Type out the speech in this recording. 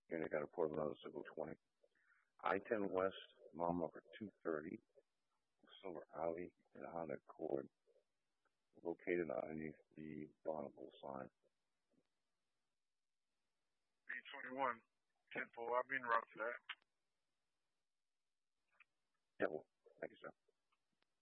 and I got a Port another Signal 20. I-10 West, mile number 230, Silver Alley, and Honda Accord, located underneath the Bonneville sign. B-21, 10-4, I've been route to that. Yeah, well, thank you, sir.